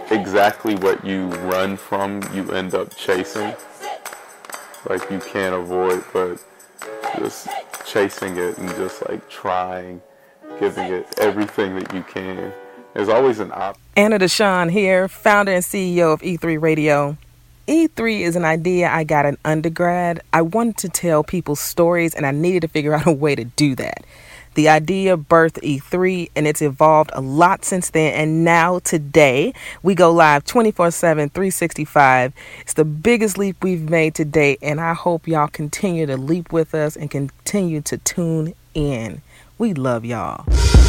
exactly what you run from, you end up chasing. Like you can't avoid, but just chasing it and just like trying, giving it everything that you can. There's always an option. Anna Deshawn here, founder and CEO of E3 Radio. E3 is an idea I got in undergrad. I wanted to tell people stories and I needed to figure out a way to do that. The idea birthed E3 and it's evolved a lot since then, and now today we go live 24/7, 365. It's the biggest leap we've made to date, and I hope y'all continue to leap with us and continue to tune in. We love y'all.